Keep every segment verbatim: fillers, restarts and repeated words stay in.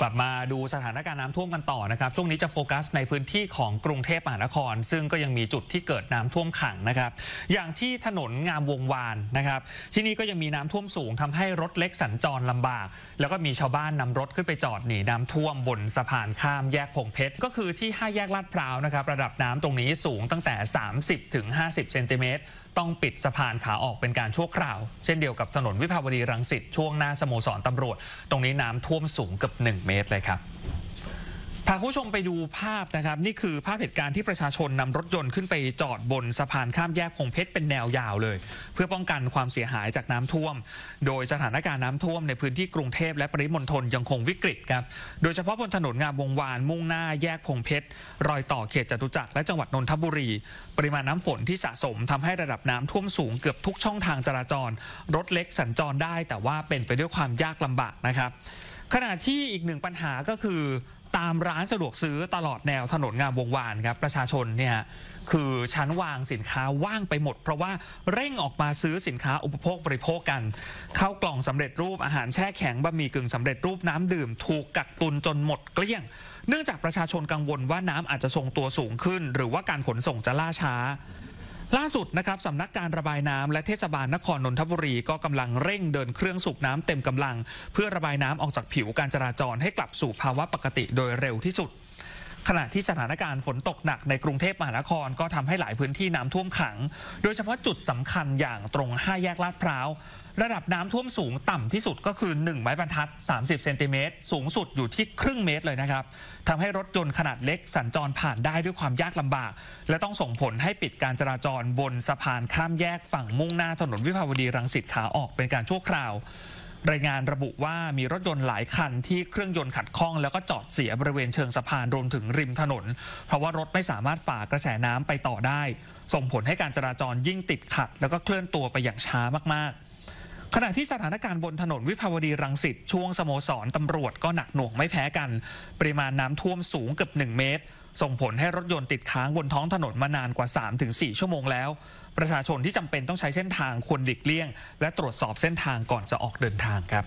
กลับมาดูสถานการณ์น้ำท่วมกันต่อนะครับช่วงนี้จะโฟกัสในพื้นที่ของกรุงเทพมหานครซึ่งก็ยังมีจุดที่เกิดน้ำท่วมขังนะครับอย่างที่ถนนงามวงวานนะครับที่นี่ก็ยังมีน้ำท่วมสูงทำให้รถเล็กสัญจรลำบากแล้วก็มีชาวบ้านนำรถขึ้นไปจอดหนีน้ำท่วมบนสะพานข้ามแยกพงเพชรก็คือที่ห้าแยกลาดพร้าวนะครับระดับน้ำตรงนี้สูงตั้งแต่สามสิบถึงห้าสิบเซนติเมตรต้องปิดสะพานขาออกเป็นการชั่วคราวเช่นเดียวกับถนนวิภาวดีรังสิตช่วงหน้าสโมสรตำรวจตรงนี้น้ำท่วมสูงเกือบหนึ่งเมตรเลยครับพาคุณผู้ชมไปดูภาพนะครับนี่คือภาพเหตุการณ์ที่ประชาชนนำรถยนต์ขึ้นไปจอดบนสะพานข้ามแยกพงเพชรเป็นแนวยาวเลยเพื่อป้องกันความเสียหายจากน้ำท่วมโดยสถานการณ์น้ำท่วมในพื้นที่กรุงเทพและปริมณฑลยังคงวิกฤตครับโดยเฉพาะบนถนนงามวงวานมุ่งหน้าแยกพงเพชรรอยต่อเขตจตุจักรและจังหวัดนนทบุรีปริมาณน้ำฝนที่สะสมทำให้ระดับน้ำท่วมสูงเกือบทุกช่องทางจราจรรถเล็กสัญจรได้แต่ว่าเป็นไปด้วยความยากลำบากนะครับขณะที่อีกหนึ่งปัญหาก็คือตามร้านสะดวกซื้อตลอดแนวถนนงามวงวานครับประชาชนเนี่ยคือชั้นวางสินค้าว่างไปหมดเพราะว่าเร่งออกมาซื้อสินค้าอุปโภคบริโภคกันข้าวกล่องสำเร็จรูปอาหารแช่แข็งบะหมี่กึ่งสำเร็จรูปน้ำดื่มถูกกักตุนจนหมดเกลี้ยงเนื่องจากประชาชนกังวลว่าน้ำอาจจะทรงตัวสูงขึ้นหรือว่าการขนส่งจะล่าช้าล่าสุดนะครับสำนักการระบายน้ำและเทศบาลนครนนทบุรีก็กำลังเร่งเดินเครื่องสูบน้ำเต็มกำลังเพื่อระบายน้ำออกจากผิวการจราจรให้กลับสู่ภาวะปกติโดยเร็วที่สุดขณะที่สถานการณ์ฝนตกหนักในกรุงเทพมหานครก็ทำให้หลายพื้นที่น้ำท่วมขังโดยเฉพาะจุดสำคัญอย่างตรงห้าแยกลาดพร้าวระดับน้ำท่วมสูงต่ำที่สุดก็คือหนึ่งไม้บรรทัดสามสิบเซนติเมตรสูงสุดอยู่ที่ครึ่งเมตรเลยนะครับทำให้รถยนต์ขนาดเล็กสัญจรผ่านได้ด้วยความยากลำบากและต้องส่งผลให้ปิดการจราจรบนสะพานข้ามแยกฝั่งมุ่งหน้าถนนวิภาวดีรังสิตขาออกเป็นการชั่วคราวรายงานระบุว่ามีรถยนต์หลายคันที่เครื่องยนต์ขัดข้องแล้วก็จอดเสียบริเวณเชิงสะพานรวมถึงริมถนนเพราะว่ารถไม่สามารถฝ่ากระแสน้ำไปต่อได้ส่งผลให้การจราจรยิ่งติดขัดแล้วก็เคลื่อนตัวไปอย่างช้ามากๆขณะที่สถานการณ์บนถนนวิภาวดีรังสิตช่วงสโมสรตำรวจก็หนักหน่วงไม่แพ้กันปริมาณน้ำท่วมสูงเกือบหนึ่งเมตรส่งผลให้รถยนต์ติดค้างบนท้องถนนมานานกว่า สามถึงสี่ ชั่วโมงแล้วประชาชนที่จำเป็นต้องใช้เส้นทางควรหลีกเลี่ยงและตรวจสอบเส้นทางก่อนจะออกเดินทางครับ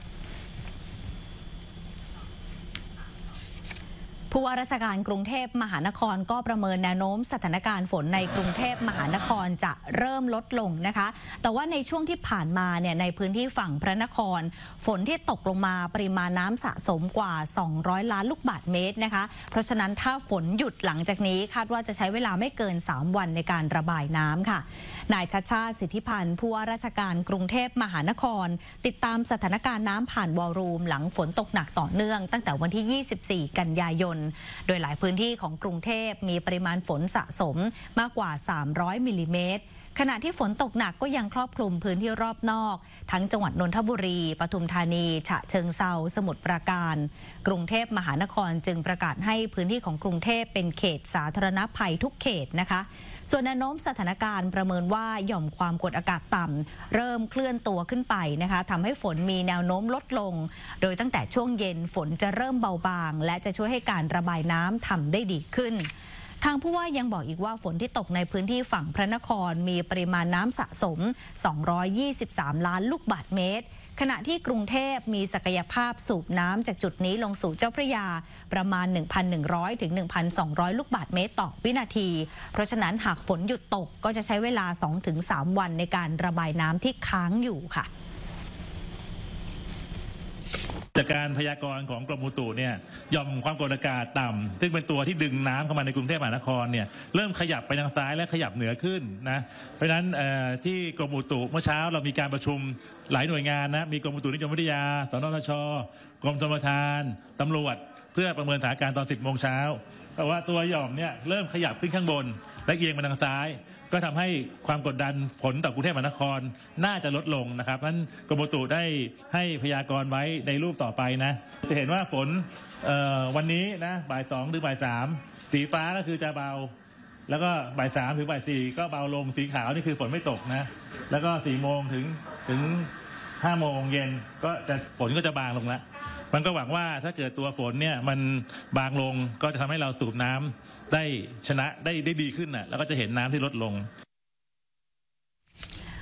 ผู้ว่าราชการกรุงเทพมหานครก็ประเมินแนวโน้มสถานการณ์ฝนในกรุงเทพมหานครจะเริ่มลดลงนะคะแต่ว่าในช่วงที่ผ่านมาเนี่ยในพื้นที่ฝั่งพระนครฝนที่ตกลงมาปริมาณน้ำสะสมกว่าสองร้อยล้านลูกบาศก์เมตรนะคะเพราะฉะนั้นถ้าฝนหยุดหลังจากนี้คาดว่าจะใช้เวลาไม่เกินสามวันในการระบายน้ำค่ะนายชัชชาติสิทธิพันธ์ผู้ว่าราชการกรุงเทพมหานครติดตามสถานการณ์น้ำผ่านวอลลุ่มหลังฝนตกหนักต่อเนื่องตั้งแต่วันที่ยี่สิบสี่กันยายนโดยหลายพื้นที่ของกรุงเทพมีปริมาณฝนสะสมมากกว่าสามร้อยมิลลิเมตรขณะที่ฝนตกหนักก็ยังครอบคลุมพื้นที่รอบนอกทั้งจังหวัดนนทบุรีปทุมธานีฉะเชิงเทราสมุทรปราการกรุงเทพมหานครจึงประกาศให้พื้นที่ของกรุงเทพเป็นเขตสาธารณภัยทุกเขตนะคะส่วนแนวโน้มสถานการณ์ประเมินว่าหย่อมความกดอากาศต่ำเริ่มเคลื่อนตัวขึ้นไปนะคะทำให้ฝนมีแนวโน้มลดลงโดยตั้งแต่ช่วงเย็นฝนจะเริ่มเบาบางและจะช่วยให้การระบายน้ำทำได้ดีขึ้นทางผู้ว่ายังบอกอีกว่าฝนที่ตกในพื้นที่ฝั่งพระนครมีปริมาณน้ำสะสมสองร้อยยี่สิบสามล้านลูกบาศก์เมตรขณะที่กรุงเทพมีศักยภาพสูบน้ำจากจุดนี้ลงสู่เจ้าพระยาประมาณ หนึ่งพันหนึ่งร้อย ถึง หนึ่งพันสองร้อย ลูกบาศก์เมตรต่อวินาทีเพราะฉะนั้นหากฝนหยุดตกก็จะใช้เวลา สองถึงสาม วันในการระบายน้ำที่ค้างอยู่ค่ะจากการพยากรณ์ของกรมอุตุเนี่ยหย่อมความกดอากาศต่ำซึ่งเป็นตัวที่ดึงน้ำเข้ามาในกรุงเทพมหานครเนี่ยเริ่มขยับไปทางซ้ายและขยับเหนือขึ้นนะเพราะฉะนั้นที่กรมอุตุเมื่อเช้าเรามีการประชุมหลายหน่วยงานนะมีกรมอุตุนิยมวิทยาสนทช.กรมชลประทานตำรวจเพื่อประเมินสถานการณ์ตอนสิบโมงเช้าเพราะว่าตัวหย่อมเนี่ยเริ่มขยับขึ้นข้างบนและเอียงมาทางซ้ายก็ทำให้ความกดดันฝนต่อกรุงเทพมหานครน่าจะลดลงนะครับเพราะฉะนั้นกรมอุตุได้ให้พยากรณ์ไว้ในรูปต่อไปนะจะเห็นว่าฝนวันนี้นะบ่ายสองถึงบ่ายสามสีฟ้าก็คือจะเบาแล้วก็บ่ายสามถึงบ่ายสี่ก็เบาลงสีขาวนี่คือฝนไม่ตกนะแล้วก็สี่โมงถึงถึงห้าโมงเย็นก็จะฝนก็จะบางลงแล้วมันก็หวังว่าถ้าเกิดตัวฝนเนี่ยมันบางลงก็จะทำให้เราสูบน้ำได้ชนะได้ได้ดีขึ้นน่ะแล้วก็จะเห็นน้ำที่ลดลง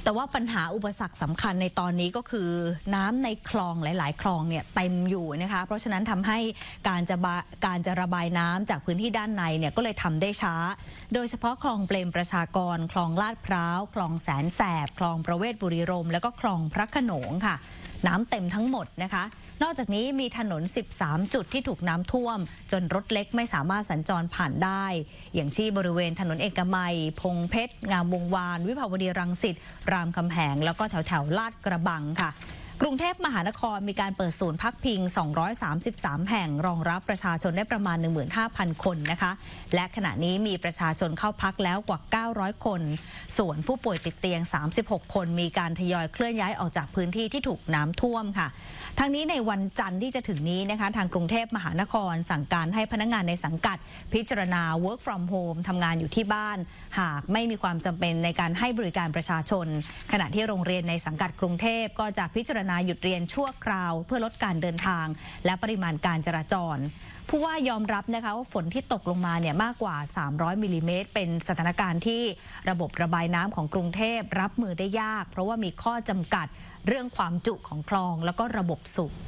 แต่ว่าปัญหาอุปสรรคสำคัญในตอนนี้ก็คือน้ำในคลองหลาย ๆ คลองเนี่ยเต็มอยู่นะคะเพราะฉะนั้นทำให้การจะการจะระบายน้ำจากพื้นที่ด้านในเนี่ยก็เลยทำได้ช้าโดยเฉพาะคลองเปรมประชากรคลองลาดพร้าวคลองแสนแสบคลองประเวศบุรีรมย์แล้วก็คลองพระโขนงค่ะน้ำเต็มทั้งหมดนะคะนอกจากนี้มีถนนสิบสามจุดที่ถูกน้ำท่วมจนรถเล็กไม่สามารถสัญจรผ่านได้อย่างที่บริเวณถนนเอกมัยพงเพชรงามวงวานวิภาวดีรังสิตรามคำแหงแล้วก็แถวแถวลาดกระบังค่ะกรุงเทพมหานครมีการเปิดศูนย์พักพิงสองร้อยสามสิบสามแห่งรองรับประชาชนได้ประมาณ หนึ่งหมื่นห้าพัน คนนะคะและขณะนี้มีประชาชนเข้าพักแล้วกว่าเก้าร้อยคนส่วนผู้ป่วยติดเตียงสามสิบหกคนมีการทยอยเคลื่อนย้ายออกจากพื้นที่ที่ถูกน้ำท่วมค่ะทั้งนี้ในวันจันทร์ที่จะถึงนี้นะคะทางกรุงเทพมหานครสั่งการให้พนักงานในสังกัดพิจารณา work from home ทำงานอยู่ที่บ้านหากไม่มีความจำเป็นในการให้บริการประชาชนขณะที่โรงเรียนในสังกัดกรุงเทพก็จะพิจารณาหยุดเรียนชั่วคราวเพื่อลดการเดินทางและปริมาณการจราจรผู้ว่ายอมรับนะคะว่าฝนที่ตกลงมาเนี่ยมากกว่าสามร้อยมิลลิเมตรเป็นสถานการณ์ที่ระบบระบายน้ำของกรุงเทพรับมือได้ยากเพราะว่ามีข้อจำกัดเรื่องความจุของคลองแล้วก็ระบบสูบ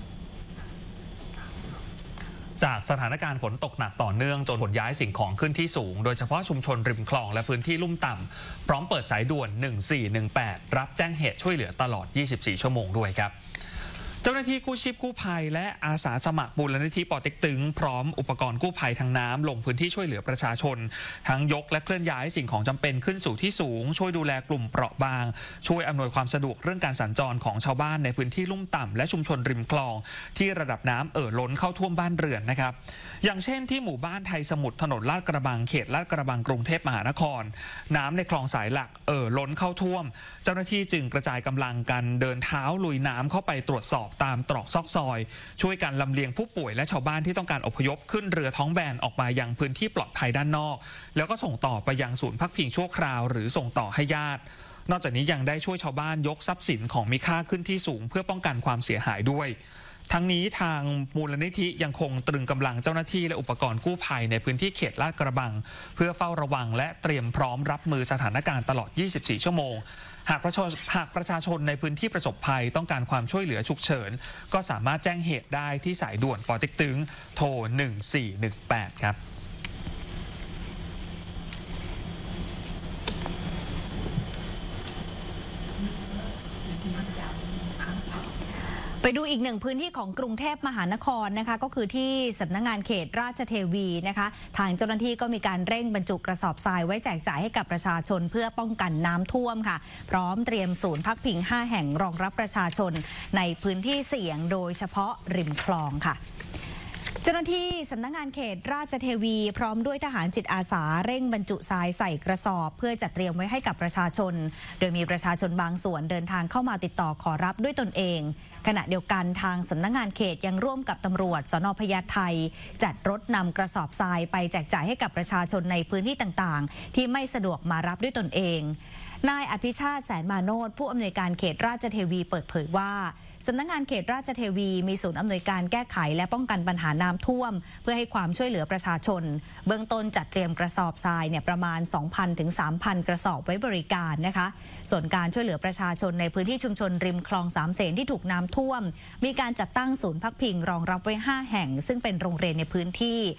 จากสถานการณ์ฝนตกหนักต่อเนื่องจนขนย้ายสิ่งของขึ้นที่สูงโดยเฉพาะชุมชนริมคลองและพื้นที่ลุ่มต่ำพร้อมเปิดสายด่วนหนึ่งสี่หนึ่งแปดรับแจ้งเหตุช่วยเหลือตลอดยี่สิบสี่ชั่วโมงด้วยครับเจ้าหน้าที่กู้ชีพกู้ภัยและอาสาสมัครมูลนิธิปอเต็กตึงพร้อมอุปกรณ์กู้ภัยทางน้ำลงพื้นที่ช่วยเหลือประชาชนทั้งยกและเคลื่อนย้ายสิ่งของจำเป็นขึ้นสู่ที่สูงช่วยดูแลกลุ่มเปราะบางช่วยอำนวยความสะดวกเรื่องการสัญจรของชาวบ้านในพื้นที่ลุ่มต่ำและชุมชนริมคลองที่ระดับน้ำเอ่อล้นเข้าท่วมบ้านเรือนนะครับอย่างเช่นที่หมู่บ้านไทยสมุทรถนนลาดกระบังเขตลาดกระบังกรุงเทพมหานครน้ำในคลองสายหลักเอ่อล้นเข้าท่วมเจ้าหน้าที่จึงกระจายกำลังกันเดินเท้าลุยน้ำเข้าไปตรวจสอบตามตรอกซอกซอยช่วยกันลำเลียงผู้ป่วยและชาวบ้านที่ต้องการอพยพขึ้นเรือท้องแบนออกมายังพื้นที่ปลอดภัยด้านนอกแล้วก็ส่งต่อไปยังศูนย์พักพิงชั่วคราวหรือส่งต่อให้ญาตินอกจากนี้ยังได้ช่วยชาวบ้านยกทรัพย์สินของมีค่าขึ้นที่สูงเพื่อป้องกันความเสียหายด้วยทั้งนี้ทางมูลนิธิยังคงตรึงกำลังเจ้าหน้าที่และอุปกรณ์กู้ภัยในพื้นที่เขตลาดกระบังเพื่อเฝ้าระวังและเตรียมพร้อมรับมือสถานการณ์ตลอดยี่สิบสี่ชั่วโมงหากประชาหากประชาชนในพื้นที่ประสบภัยต้องการความช่วยเหลือฉุกเฉินก็สามารถแจ้งเหตุได้ที่สายด่วนปอเต็กตึงโทรหนึ่งสี่หนึ่งแปดครับไปดูอีกหนึ่งพื้นที่ของกรุงเทพมหานครนะคะก็คือที่สำนักงานเขตราชเทวีนะคะทางเจ้าหน้าที่ก็มีการเร่งบรรจุกระสอบทรายไว้แจกจ่ายให้กับประชาชนเพื่อป้องกันน้ำท่วมค่ะพร้อมเตรียมศูนย์พักพิงห้าแห่งรองรับประชาชนในพื้นที่เสี่ยงโดยเฉพาะริมคลองค่ะเจ้าหน้าที่สำนักงานเขตราชเทวีพร้อมด้วยทหารจิตอาสาเร่งบรรจุทรายใส่กระสอบเพื่อจัดเตรียมไว้ให้กับประชาชนโดยมีประชาชนบางส่วนเดินทางเข้ามาติดต่อขอรับด้วยตนเองขณะเดียวกันทางสำนักงานเขตยังร่วมกับตำรวจสน.พญาไทจัดรถนำกระสอบทรายไปแจกจ่ายให้กับประชาชนในพื้นที่ต่างๆที่ไม่สะดวกมารับด้วยตนเองนายอภิชาติแสนมาโนชผู้อำนวยการเขตราชเทวีเปิดเผยว่าสำนักงานเขตราชเทวีมีศูนย์อำนวยการแก้ไขและป้องกันปัญหาน้ำท่วมเพื่อให้ความช่วยเหลือประชาชนเบื้องต้นจัดเตรียมกระสอบทรายเนี่ยประมาณ สองพัน ถึง สามพัน กระสอบไว้บริการนะคะส่วนการช่วยเหลือประชาชนในพื้นที่ชุมชนริมคลองสามเสนที่ถูกน้ำท่วมมีการจัดตั้งศูนย์พักพิงรองรับไว้ห้าแห่งซึ่งเป็นโรงเรียนในพื้นที่